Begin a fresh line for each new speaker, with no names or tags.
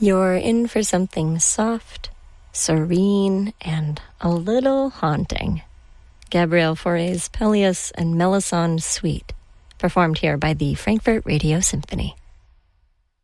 You're in for something soft, serene, and a little haunting. Gabriel Fauré's Pelléas and Melisande Suite, performed here by the Frankfurt Radio Symphony.